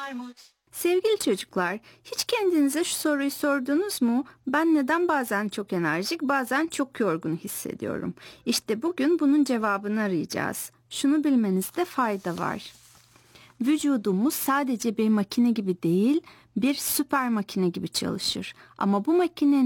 Sevgili çocuklar, hiç kendinize şu soruyu sordunuz mu? Ben neden bazen çok enerjik, bazen çok yorgun hissediyorum? İşte bugün bunun cevabını arayacağız. Şunu bilmenizde fayda var. Vücudumuz sadece bir makine gibi değil, bir süper makine gibi çalışır. Ama bu makinenin